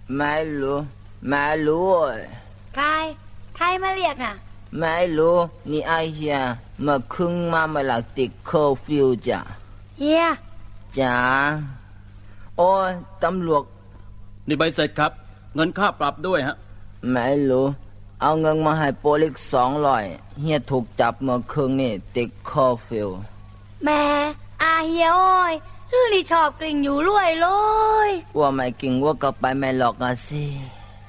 ไม่รู้ใครมาเรียกน่ะไม่รู้นี่ไอเฮียมาครึ่งมาเมื่อหลักติดเคอร์ฟิวจ้ะเฮียจ๋าโอ้ยตำรวจนี่ใบเสร็จครับเงินค่าปรับด้วยฮะไม่รู้เอาเงินมาให้โปลิก200เฮียถูกจับเมื่อคืนนี่ติดเคอร์ฟิวแม่อาเฮียโอ้ยเรื่องนี้ชอบกลิ่งอยู่รวยเลยว่าไม่กินว่าก็ไปไม่หลอกอะสิ